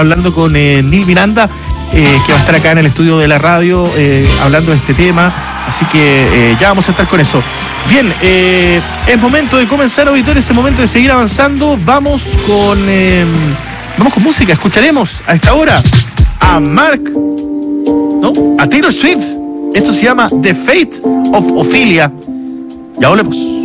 hablando con Neil Miranda, que va a estar acá en el estudio de la radio hablando de este tema. Así que ya vamos a estar con eso. Bien, es momento de comenzar, auditores, es momento de seguir avanzando. Vamos con música. Escucharemos a esta hora a a Taylor Swift. Esto se llama The Fate of Ophelia. Ya volvemos.